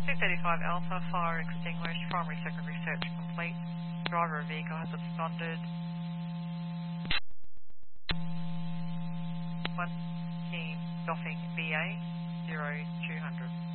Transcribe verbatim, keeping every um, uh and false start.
two thirty-five Alpha, fire extinguished, primary secondary search complete. Driver of vehicle has absconded. One team doffing B A zero two hundred.